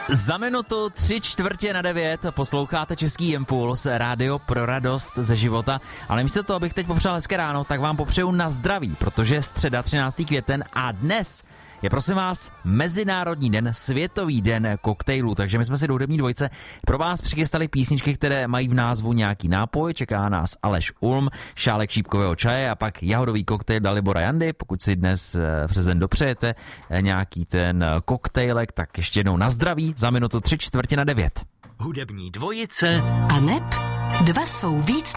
Za minutu 8:45 posloucháte Český impuls, rádio pro radost ze života. Ale místo toho, abych teď popřál hezké ráno, tak vám popřeju na zdraví, protože je středa 13. květen a dnes je, prosím vás, Mezinárodní den, Světový den koktejlů, takže my jsme si do hudební dvojce pro vás přichystali písničky, které mají v názvu nějaký nápoj. Čeká nás Aleš Ulm, šálek šípkového čaje a pak jahodový koktejl Dalibora Jandy. Pokud si dnes přes den dopřejete nějaký ten koktejlek, tak ještě jednou na zdraví za minutu 8:45. Hudební dvojice a neb dva jsou víc